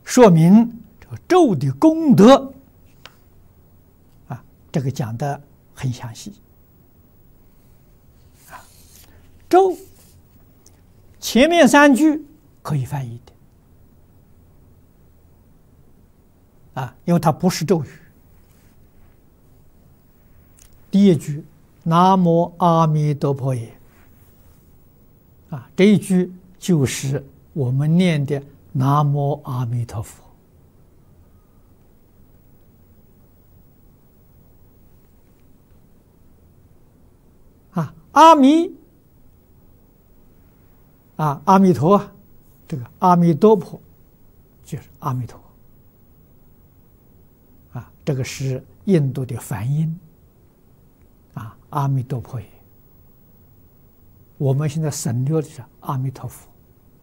说明这个咒的功德啊，这个讲的很详细啊。咒前面3句可以翻译的啊，因为它不是咒语。第一句“南无阿弥陀佛也”啊，这一句就是我们念的“南无阿弥陀佛”啊，阿弥啊，阿弥陀啊，这个阿弥陀佛就是阿弥陀啊，这个是印度的梵音啊，阿弥陀佛也。我们现在省略的是阿弥陀佛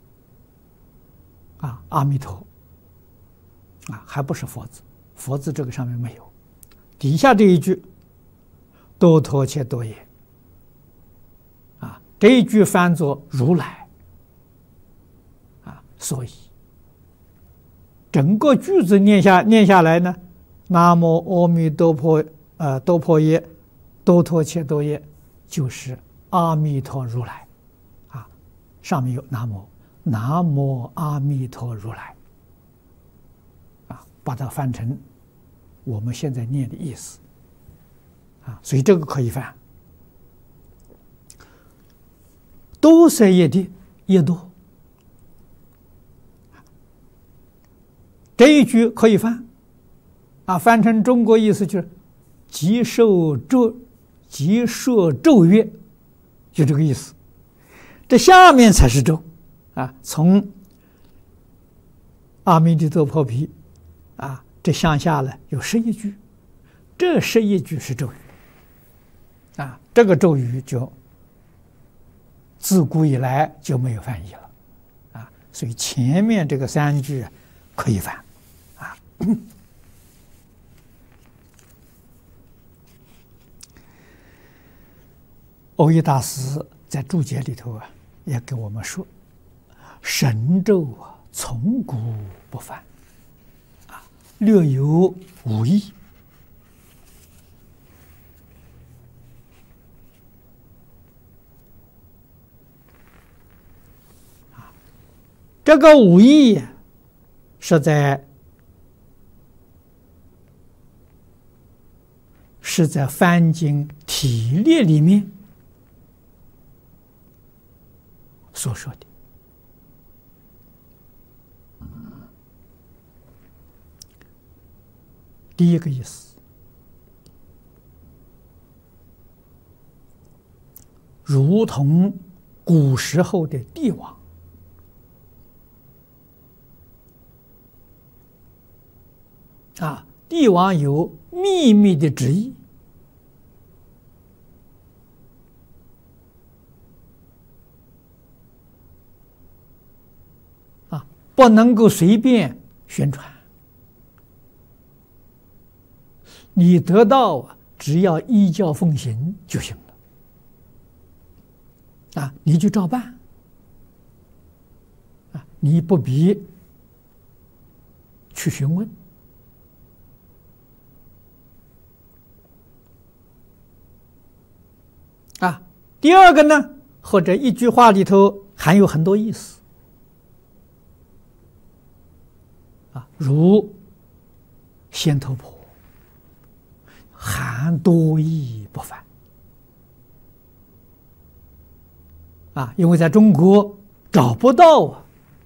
啊，阿弥陀啊，还不是佛字，佛字这个上面没有。底下这一句多陀切多耶啊，这一句翻作如来啊，所以整个句子念下来呢，南无阿弥陀佛多婆耶多陀切多耶，就是阿弥陀如来啊，上面有南无阿弥陀如来啊，把它翻成我们现在念的意思啊，所以这个可以翻。多塞耶的耶多，这一句可以翻啊，翻成中国意思就是即受咒曰，就这个意思。这下面才是咒啊，从阿弥陀佛毗啊，这向下了有11句，这11句是咒语啊，这个咒语就自古以来就没有翻译了啊，所以前面这个3句可以翻啊。蕅益大师在注解里头啊，也给我们说，神咒啊，从古不翻啊，略有无异啊。这个无异是在梵经体列里面所说的。第一个意思，如同古时候的帝王啊，帝王有秘密的旨意啊，不能够随便宣传。你得到啊，只要依教奉行就行了啊，你就照办啊，你不必去询问啊。第二个呢，或者一句话里头含有很多意思啊，如仙头婆含多义不翻啊，因为在中国找不到啊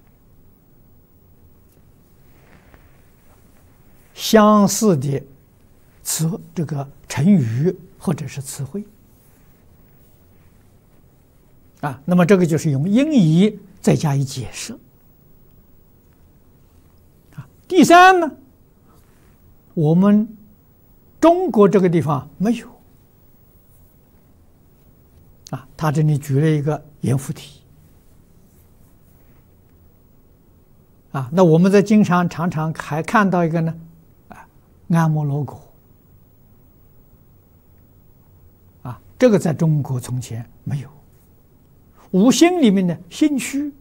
相似的这个成语或者是词汇啊，那么这个就是用音译再加以解释啊。第三呢，我们中国这个地方没有啊，他这里举了一个阎浮提啊，那我们在经常常常还看到一个呢啊，安摩罗果啊，这个在中国从前没有。五心里面的心虚